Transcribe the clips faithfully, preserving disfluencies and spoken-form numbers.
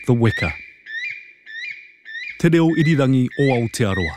The Weka. Te reo irirangi o Aotearoa.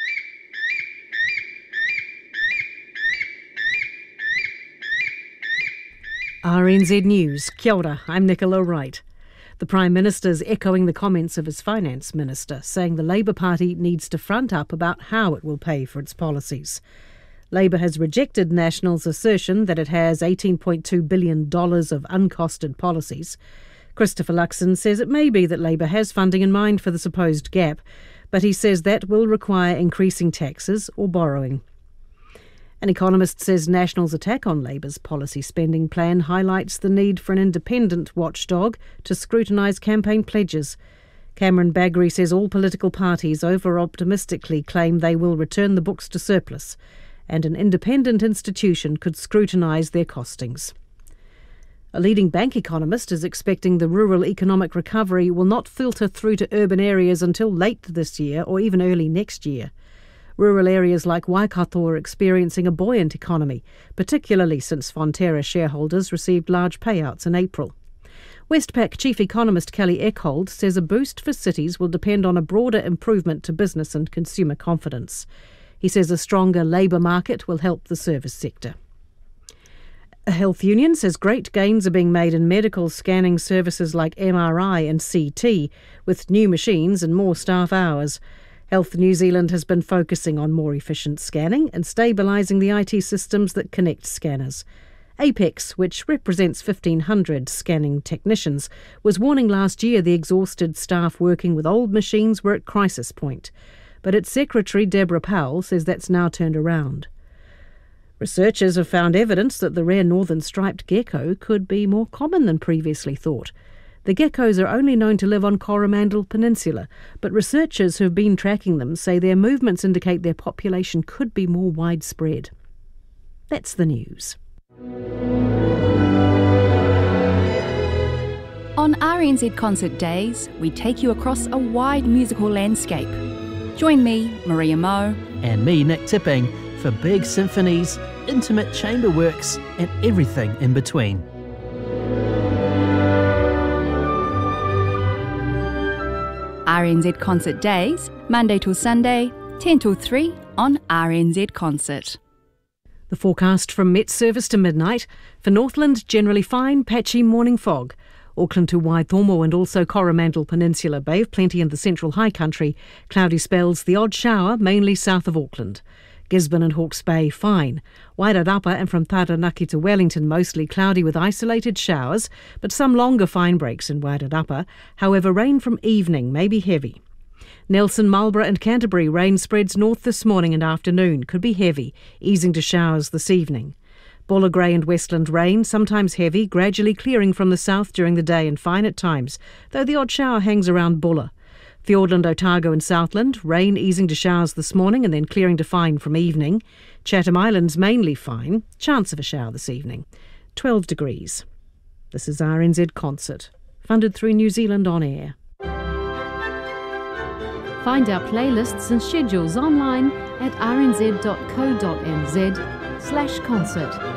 R N Z News. Kia ora, I'm Nicola Wright. The Prime Minister's echoing the comments of his Finance Minister, saying the Labour Party needs to front up about how it will pay for its policies. Labour has rejected National's assertion that it has eighteen point two billion dollars of uncosted policies. Christopher Luxon says it may be that Labour has funding in mind for the supposed gap, but he says that will require increasing taxes or borrowing. An economist says National's attack on Labour's policy spending plan highlights the need for an independent watchdog to scrutinise campaign pledges. Cameron Bagri says all political parties over-optimistically claim they will return the books to surplus, and an independent institution could scrutinise their costings. A leading bank economist is expecting the rural economic recovery will not filter through to urban areas until late this year or even early next year. Rural areas like Waikato are experiencing a buoyant economy, particularly since Fonterra shareholders received large payouts in April. Westpac Chief Economist Kelly Eckhold says a boost for cities will depend on a broader improvement to business and consumer confidence. He says a stronger labour market will help the service sector. A health union says great gains are being made in medical scanning services like M R I and C T, with new machines and more staff hours. Health New Zealand has been focusing on more efficient scanning and stabilising the I T systems that connect scanners. Apex, which represents fifteen hundred scanning technicians, was warning last year the exhausted staff working with old machines were at crisis point. But its secretary, Deborah Powell, says that's now turned around. Researchers have found evidence that the rare northern striped gecko could be more common than previously thought. The geckos are only known to live on Coromandel Peninsula, but researchers who have been tracking them say their movements indicate their population could be more widespread. That's the news. On R N Z Concert Days, we take you across a wide musical landscape. Join me, Maria Moe, and me, Nick Tipping, for big symphonies, intimate chamber works, and everything in between. R N Z Concert Days, Monday till Sunday, ten till three on R N Z Concert. The forecast from Met Service to midnight. For Northland, generally fine, patchy morning fog. Auckland to Waitomo and also Coromandel Peninsula Bay, plenty in the central high country. Cloudy spells, the odd shower, mainly south of Auckland. Gisborne and Hawke's Bay, fine. Wairarapa and from Taranaki to Wellington, mostly cloudy with isolated showers, but some longer fine breaks in Wairarapa. However, rain from evening may be heavy. Nelson, Marlborough and Canterbury, rain spreads north this morning and afternoon, could be heavy, easing to showers this evening. Bulla Grey and Westland rain, sometimes heavy, gradually clearing from the south during the day and fine at times, though the odd shower hangs around Bulla. Fiordland, Otago and Southland, rain easing to showers this morning and then clearing to fine from evening. Chatham Islands mainly fine, chance of a shower this evening. twelve degrees. This is R N Z Concert, funded through New Zealand On Air. Find our playlists and schedules online at rnz.co.nz slash concert.